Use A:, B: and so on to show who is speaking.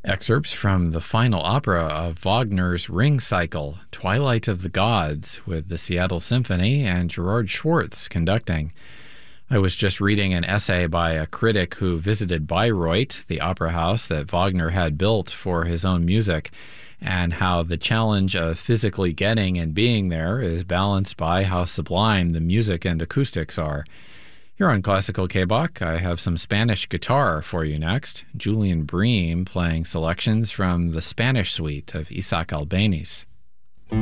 A: Excerpts from the final opera of Wagner's Ring Cycle, Twilight of the Gods, with the Seattle Symphony and Gerard Schwartz conducting. I was just reading an essay by a critic who visited Bayreuth, the opera house that Wagner had built for his own music, and how the challenge of physically getting and being there is balanced by how sublime the music and acoustics are. Here on Classical K-Bach, I have some Spanish guitar for you next. Julian Bream playing selections from the Spanish suite of Isaac Albéniz.